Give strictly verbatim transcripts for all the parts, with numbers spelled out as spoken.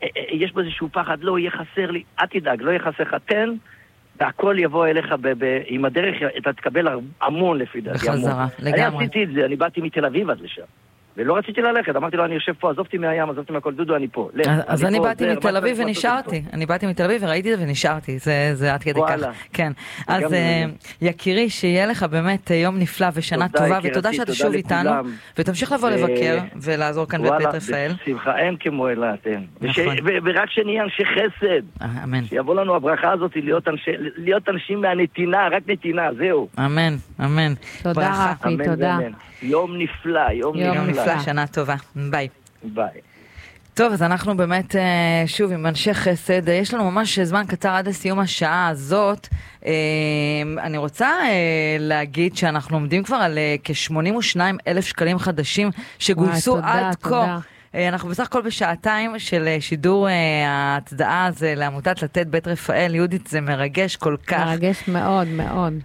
יש בו איזשהו פחד, לא יהיה חסר לי, אל תדאג, לא יהיה חסר חתן, והכל יבוא אליך עם הדרך, אתה תקבל המון לפי דעתי. בחזרה, לגמרי. אני עשיתי את זה, אני באתי מתל אביב עד לשם. ולא רציתי ללכת, אמרתי לו, אני יושב פה, עזובתי מהים, עזובתי מהכל, דודו, אני פה. אז אני באתי מתל אביב ונשארתי. אני באתי מתל אביב וראיתי את זה ונשארתי. זה עד כדי כך. כן. אז יקירי, שיהיה לך באמת יום נפלא ושנה טובה, ותודה שאתה שוב איתנו, ותמשיך לבוא לבקר ולעזור כאן בבית רפאל. בשמחה, אין כמו אילת, אין. ורק שנהיה אנשי חסד. אמן. שיבוא לנו הברכה הזאת להיות אנשים מהנתינה, רק נתינה, זהו. אמן, אמן. תודה רפי, תודה. יום נפלא, יום נפלא. שנה טובה. ביי. ביי. טוב, אז אנחנו באמת שוב עם אנשי חסד, יש לנו ממש זמן קצר עד לסיום השעה הזאת. אני רוצה להגיד שאנחנו עומדים כבר על כ-שמונים ושניים אלף שקלים חדשים שגויסו עד כה. אנחנו בסך הכל בשעתיים של שידור ההצדעה הזה לעמותת לתת בית רפאל. יהודית, זה מרגש כל כך. מרגש מאוד מאוד.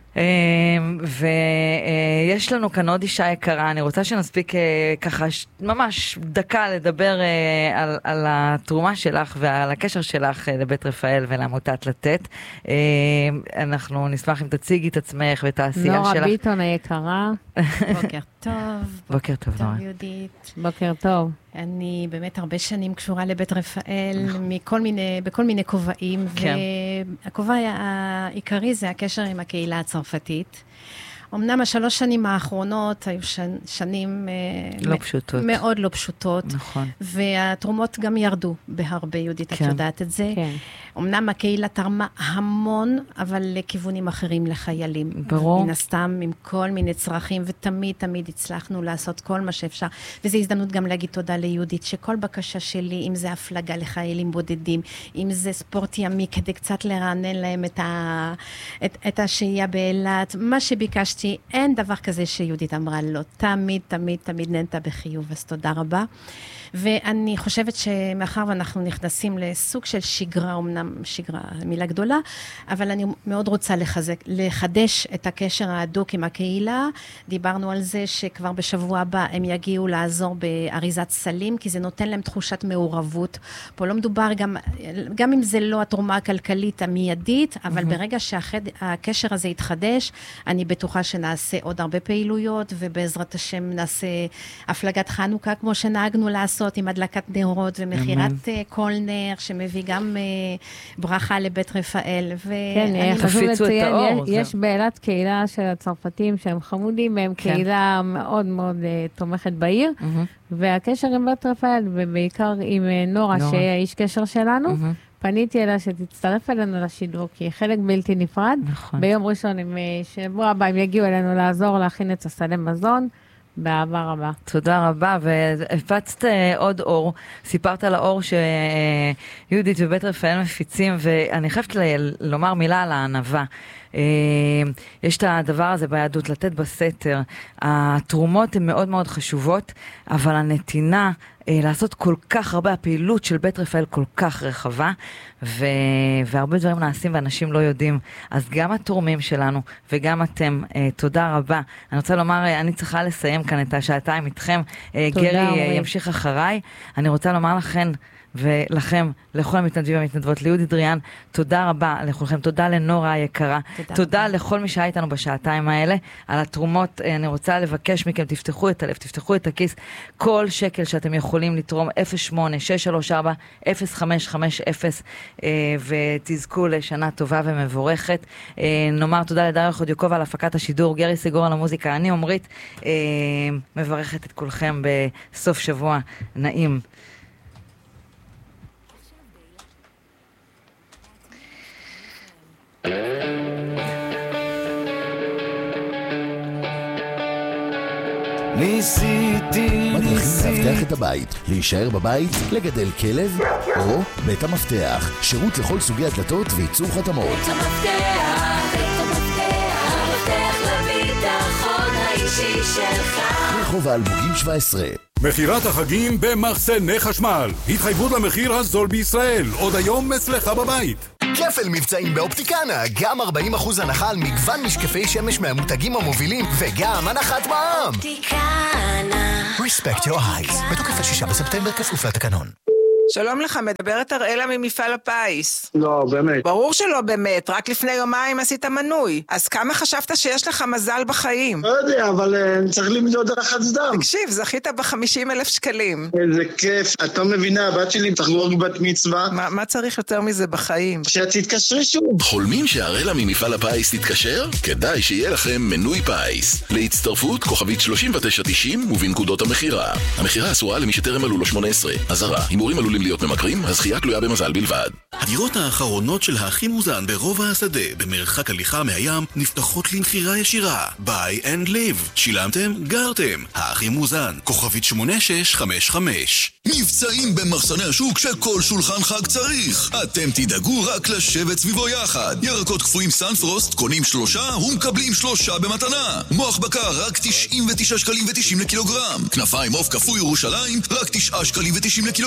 ויש לנו כאן עוד אישה יקרה, אני רוצה שנספיק ככה ממש דקה לדבר על, על התרומה שלך ועל הקשר שלך לבית רפאל ולעמותת לתת. אנחנו נשמח אם תציגי את עצמך ואת העשייה שלך. נורה ביטון היקרה. בוקר טוב. בוקר טוב, נורה. טוב יהודית. בוקר טוב. אני באמת הרבה שנים קשורה לבית רפאל, מכל מיני, בכל מיני כובעים, כן. והכובע העיקרי זה הקשר עם הקהילה הצרפתית. אמנם השלוש שנים האחרונות היו שנים לא פשוטות. מאוד לא פשוטות. נכון. והתרומות גם ירדו בהרבה, יהודית, כן. את יודעת את זה. כן. אמנם הקהילה תרמה המון, אבל לכיוונים אחרים לחיילים. ברור. מן הסתם, עם כל מיני צרכים, ותמיד תמיד הצלחנו לעשות כל מה שאפשר. וזו הזדמנות גם להגיד תודה ליהודית, שכל בקשה שלי, אם זה הפלגה לחיילים בודדים, אם זה ספורט ימי, כדי קצת לרענן להם את, ה... את, את השהייה באילת, מה שביקשתי, אין דבר כזה שיהודית אמרה לא. תמיד, תמיד, תמיד נהנתה בחיוב, אז תודה רבה. ואני חושבת שמאחר ואנחנו נכנסים לסוג של שגרה, אמנם שגרה מילה גדולה, אבל אני מאוד רוצה לחזק, לחדש את הקשר ההדוק עם הקהילה. דיברנו על זה שכבר בשבוע הבא הם יגיעו לעזור באריזת סלים, כי זה נותן להם תחושת מעורבות. פה לא מדובר גם, גם אם זה לא התרומה הכלכלית המיידית, אבל mm-hmm. ברגע שהקשר הזה יתחדש, אני בטוחה שנעשה עוד הרבה פעילויות, ובעזרת השם נעשה הפלגת חנוכה, כמו שנהגנו לעשות, עם הדלקת נרות ומחירת כל נר, שמביא גם ברכה לבית רפאל. כן, חשוב לציין, יש באילת קהילה של הצרפתים שהם חמודים, הם קהילה מאוד מאוד תומכת בעיר, והקשר עם בית רפאל, ובעיקר עם נורה, שהיא האיש קשר שלנו, פניתי אליה שתצטרף אלינו לשידור, כי היא חלק בלתי נפרד. ביום ראשון, שבוע הבא, הם יגיעו אלינו לעזור להכין את הסלי מזון, באהבה רבה. תודה רבה, והפצת עוד אור, סיפרת על האור שיהודית ובית רפאל מפיצים, ואני חייבת לומר מילה על הענווה. יש את הדבר הזה ביהדות, לתת בסתר. התרומות הן מאוד מאוד חשובות, אבל הנתינה, לעשות כל כך הרבה, הפעילות של בית רפאל כל כך רחבה, ו... והרבה דברים נעשים ואנשים לא יודעים. אז גם התורמים שלנו וגם אתם, תודה רבה. אני רוצה לומר, אני צריכה לסיים כאן את השעתיים איתכם. גרי ימשיך אחריי. אני רוצה לומר לכם, ולכם, לכל המתנדבים והמתנדבות, ליהודית דריאן, תודה רבה לכולכם, תודה לנורה היקרה, תודה, תודה לכל מי שהיה איתנו בשעתיים האלה, על התרומות. אני רוצה לבקש מכם, תפתחו את הלב, תפתחו את הכיס, כל שקל שאתם יכולים לתרום, אפס שמונה שש שלוש ארבע אפס חמש חמש אפס, ותזכו לשנה טובה ומבורכת. נאמר תודה לדריה חודיוקוב על הפקת השידור, גרי סיגור על המוזיקה, אני עומרית, מברכת את כולכם בסוף שבוע נעים. ניסיתי, ניסיתי להבטח את הבית, להישאר בבית, לגדל כלב או בית המפתח, שירות לכל סוגי הדלתות וייצור חתמות. בית המפתח, בית המפתח, המפתח לביטחון האישי שלך. רחוב האלמוגים שבע עשרה. מחירת החגים במחסני חשמל, התחייבות למחיר הזול בישראל, עוד היום אצלך בבית. כפל מבצעים באופטיקנה, גם ארבעים אחוז הנחה על מגוון משקפי שמש מהמותגים המובילים, וגם הנחת מע"מ. אופטיקנה. Respect your eyes. בתוקף השישה בספטמבר כפוף לתקנון. שלום לך, מדברת אראלה ממפעל הפיס. לא, באמת. ברור שלא באמת, רק לפני יומיים עשית מנוי. אז כמה חשבת שיש לך מזל בחיים? לא יודע, אבל uh, צריך למדוד לחץ דם. תקשיב, זכית ב-חמישים אלף שקלים. איזה כיף. את לא מבינה, הבת שלי תחגוג בת מצווה. מה, מה צריך יותר מזה בחיים? שאת תתקשרי שוב. חולמים שהראלה ממפעל הפיס תתקשר? כדאי שיהיה לכם מנוי פיס. להצטרפות כוכבית שלושים ותשע תשעים ובנקודות המחירה. המחירה אסורה למי שטרם מלאו לו שמונה עשרה. אזהרה, הימורים עלולים להיות ממכרים, הזכייה תלויה במזל בלבד. הדירות האחרונות של הכי מוזן ברובע השדה, במרחק הליכה מהים, נפתחות למחירה ישירה. Buy and live. שילמתם? גרתם. הכי מוזן, כוכבית שמונה שש חמש חמש. מבצעים במחסני השוק שכל שולחן חג צריך. אתם תדאגו רק לשבת סביבו יחד. ירקות קפואים סנפרוסט, קונים שלושה ומקבלים שלושה במתנה. מוח בקר רק תשעים ותשעה שקלים ותשעים לקילוגרם. כנפיים עוף קפוא ירושלים רק תשעה שקלים ותשעים לקילוגרם.